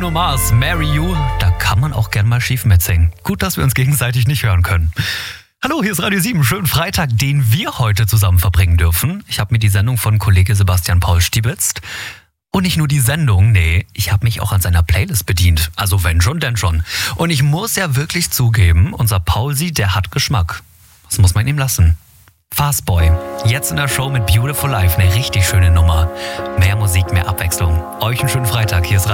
Bruno Mars, Marry You, da kann man auch gern mal schief mitsingen. Gut, dass wir uns gegenseitig nicht hören können. Hallo, hier ist Radio 7. Schönen Freitag, den wir heute zusammen verbringen dürfen. Ich habe mir die Sendung von Kollege Sebastian Paul stibitzt. Und nicht nur die Sendung, nee, ich habe mich auch an seiner Playlist bedient. Also wenn schon, denn schon. Und ich muss ja wirklich zugeben, unser Paulsi, der hat Geschmack. Das muss man ihm lassen. Fastboy, jetzt in der Show mit Beautiful Life, eine richtig schöne Nummer. Mehr Musik, mehr Abwechslung. Euch einen schönen Freitag, hier ist Radio